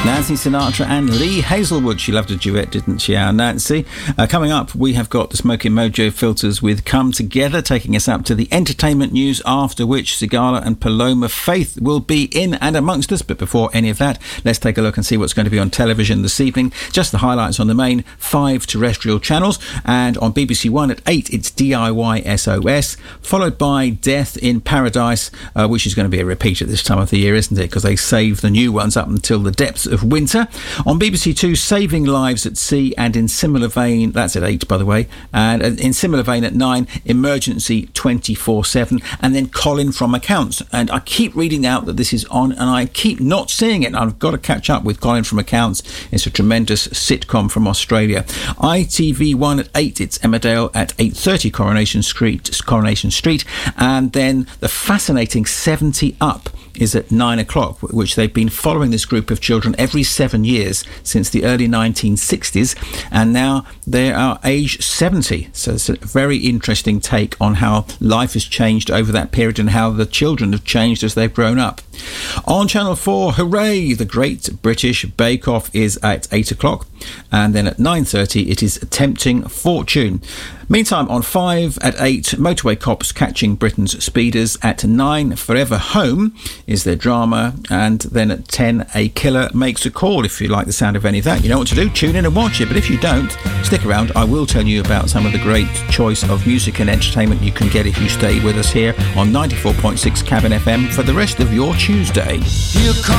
Nancy Sinatra and Lee Hazelwood. She loved a duet, didn't she, our Nancy? Coming up, we have got the Smoking Mojo Filters with Come Together, taking us up to the entertainment news, after which Sigala and Paloma Faith will be in and amongst us. But before any of that, let's take a look and see what's going to be on television this evening. Just the highlights on the main 5 terrestrial channels. And on BBC One at 8, it's DIY SOS, followed by Death in Paradise, which is going to be a repeat at this time of the year, isn't it? Because they save the new ones up until the depths of winter. On BBC Two, Saving Lives at Sea, and in similar vein, that's at 8 by the way, and in similar vein at 9, Emergency 24/7, and then Colin from Accounts. And I keep reading out that this is on and I keep not seeing it. I've got to catch up with Colin from Accounts. It's a tremendous sitcom from Australia. ITV1 at 8, it's Emmerdale. At 8:30, Coronation Street, and then the fascinating 70 Up is at 9 o'clock, which they've been following this group of children every 7 years since the early 1960s, and now they are age 70. So it's a very interesting take on how life has changed over that period and how the children have changed as they've grown up. On Channel 4, hooray, the Great British Bake Off is at 8 o'clock, and then at 9:30 it is Tempting Fortune. Meantime, on 5 at 8, Motorway Cops Catching Britain's Speeders. At 9, Forever Home is their drama, and then at 10, A Killer Makes a Call. If you like the sound of any of that, you know what to do, tune in and watch it. But if you don't, stick around. I will tell you about some of the great choice of music and entertainment you can get if you stay with us here on 94.6 Cabin FM for the rest of your Tuesday.